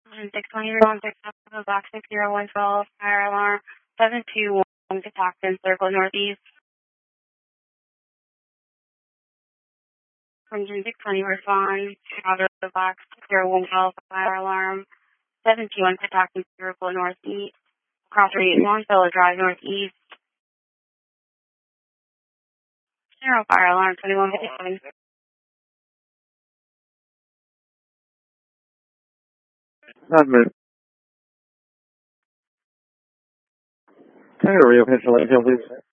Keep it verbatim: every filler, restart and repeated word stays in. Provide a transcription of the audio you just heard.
six twenty one six seven, box six zero one twelve, fire alarm, seven two one, Catoctin Circle Northeast. Engine six twenty, respond, Chicago, box six zero one twelve, fire alarm, seven two one, Catoctin Circle Northeast. Cross Route Longfellow Drive Northeast. General fire alarm, twenty-one fifty-seven. Not moved. Can I get a real picture, please?